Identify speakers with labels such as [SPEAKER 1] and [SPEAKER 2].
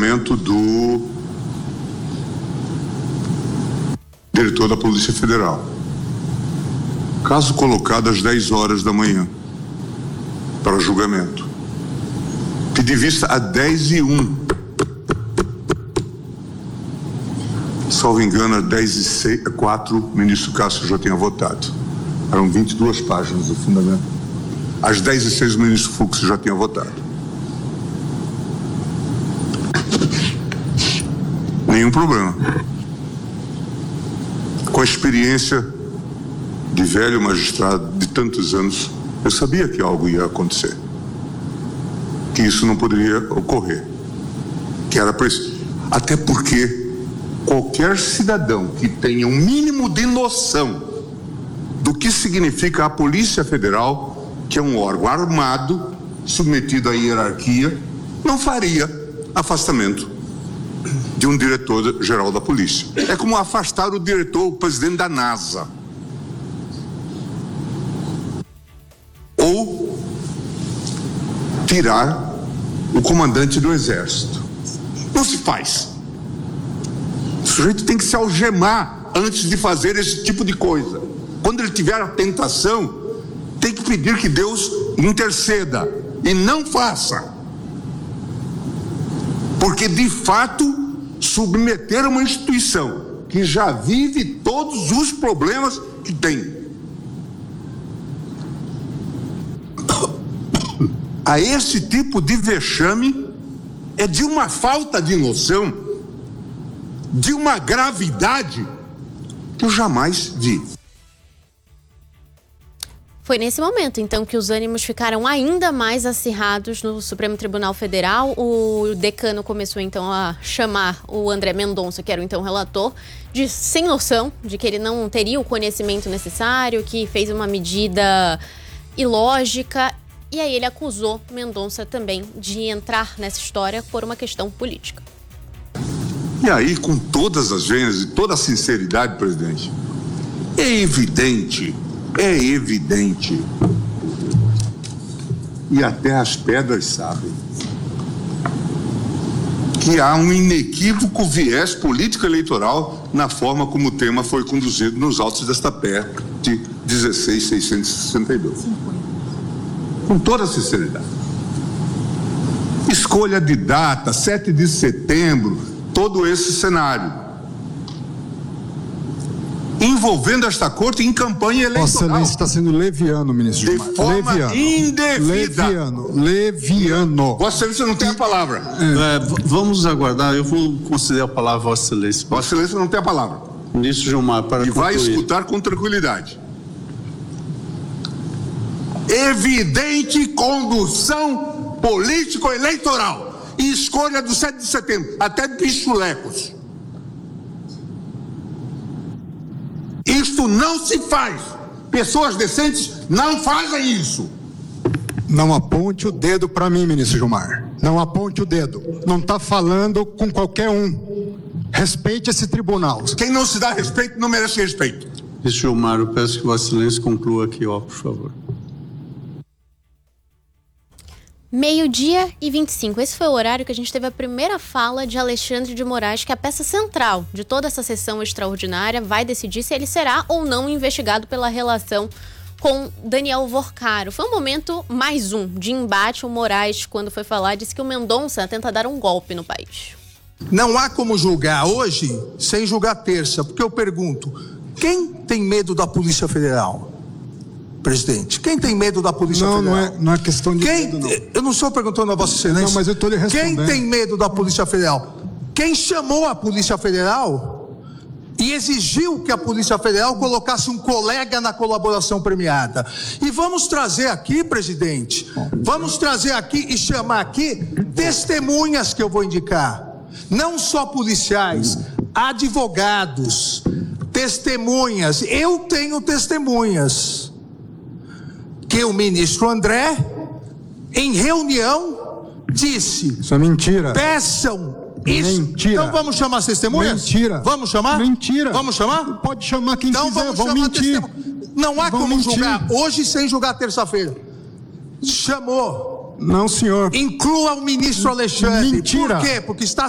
[SPEAKER 1] julgamento do diretor da Polícia Federal. Caso colocado às 10 horas da manhã para julgamento. Pedi vista a 10h01. Salvo engano, às 10h04, o ministro Cássio já tinha votado. Eram 22 páginas do fundamento. Às 10h06, o ministro Fux já tinha votado. Nenhum problema. Com a experiência de velho magistrado de tantos anos, eu sabia que algo ia acontecer. Que isso não poderia ocorrer. Que era preciso. Até porque qualquer cidadão que tenha um mínimo de noção do que significa a Polícia Federal, que é um órgão armado, submetido à hierarquia, não faria afastamento de um diretor-geral da polícia. É como afastar o presidente da NASA. Ou tirar o comandante do Exército. Não se faz. O sujeito tem que se algemar antes de fazer esse tipo de coisa. Quando ele tiver a tentação, tem que pedir que Deus interceda e não faça. Porque, de fato, submeter uma instituição que já vive todos os problemas que tem a esse tipo de vexame é de uma falta de noção, de uma gravidade que eu jamais vi.
[SPEAKER 2] Foi nesse momento, então, que os ânimos ficaram ainda mais acirrados no Supremo Tribunal Federal. O decano começou, então, a chamar o André Mendonça, que era o, então, relator, de sem noção, de que ele não teria o conhecimento necessário, que fez uma medida ilógica. E aí ele acusou Mendonça também de entrar nessa história por uma questão política.
[SPEAKER 1] E aí, com todas as venhas e toda a sinceridade, presidente, é evidente, e até as pedras sabem, que há um inequívoco viés político-eleitoral na forma como o tema foi conduzido nos autos desta PEC de 16.662. Com toda a sinceridade. Escolha de data, 7 de setembro, todo esse cenário. Envolvendo esta corte em campanha eleitoral.
[SPEAKER 3] Vossa Excelência está sendo leviano, ministro Gilmar.
[SPEAKER 1] De forma indevida.
[SPEAKER 3] Leviano.
[SPEAKER 1] Vossa Excelência não tem a palavra.
[SPEAKER 4] Vamos aguardar, eu vou conceder a palavra a Vossa Excelência.
[SPEAKER 1] Vossa Excelência não tem a palavra.
[SPEAKER 4] Ministro Gilmar, para
[SPEAKER 1] concluir. E vai escutar com tranquilidade. Evidente condução político-eleitoral e escolha do 7 de setembro, até de pichulecos. Isto não se faz. Pessoas decentes não fazem isso.
[SPEAKER 3] Não aponte o dedo para mim, ministro Gilmar. Não aponte o dedo. Não está falando com qualquer um. Respeite esse tribunal.
[SPEAKER 1] Quem não se dá respeito não merece respeito.
[SPEAKER 4] Ministro Gilmar, eu peço que Vossa Excelência conclua aqui, por favor.
[SPEAKER 2] 12h25. Esse foi o horário que a gente teve a primeira fala de Alexandre de Moraes, que é a peça central de toda essa sessão extraordinária, vai decidir se ele será ou não investigado pela relação com Daniel Vorcaro. Foi um momento mais um de embate. O Moraes, quando foi falar, disse que o Mendonça tenta dar um golpe no país.
[SPEAKER 5] Não há como julgar hoje sem julgar terça, porque eu pergunto, quem tem medo da Polícia Federal? Presidente, quem tem medo da Polícia Federal?
[SPEAKER 3] Não é questão de medo, não.
[SPEAKER 5] Eu não estou perguntando a Vossa Excelência.
[SPEAKER 3] Não, mas eu estou lhe respondendo.
[SPEAKER 5] Quem tem medo da Polícia Federal? Quem chamou a Polícia Federal e exigiu que a Polícia Federal colocasse um colega na colaboração premiada. E vamos trazer aqui, presidente, vamos trazer aqui e chamar aqui testemunhas que eu vou indicar. Não só policiais, advogados, testemunhas. Eu tenho testemunhas. Que o ministro André, em reunião, disse...
[SPEAKER 3] Isso é mentira.
[SPEAKER 5] Peçam isso.
[SPEAKER 3] Mentira.
[SPEAKER 5] Então vamos chamar as testemunhas?
[SPEAKER 3] Mentira.
[SPEAKER 5] Vamos chamar?
[SPEAKER 3] Mentira.
[SPEAKER 5] Vamos chamar?
[SPEAKER 3] Pode chamar quem
[SPEAKER 5] então
[SPEAKER 3] quiser,
[SPEAKER 5] vamos
[SPEAKER 3] vão mentir.
[SPEAKER 5] Não há
[SPEAKER 3] vão
[SPEAKER 5] como
[SPEAKER 3] mentir.
[SPEAKER 5] julgar hoje sem julgar terça-feira. Chamou.
[SPEAKER 3] Não, senhor.
[SPEAKER 5] Inclua o ministro Alexandre.
[SPEAKER 3] Mentira.
[SPEAKER 5] Por quê? Porque está